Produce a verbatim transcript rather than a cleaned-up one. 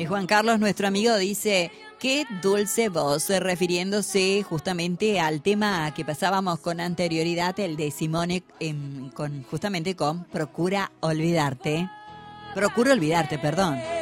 Y Juan Carlos, nuestro amigo, dice, qué dulce voz, refiriéndose justamente al tema que pasábamos con anterioridad, el de Simone, en, con, justamente con Procura olvidarte. Procura olvidarte, perdón.